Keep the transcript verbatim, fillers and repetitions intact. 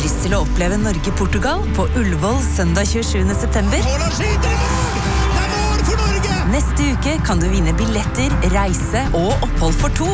lyst til å oppleve Norge-Portugal på Ullevål søndag tjuesjuende september? Neste uke kan du vinne billetter, reise og opphold for to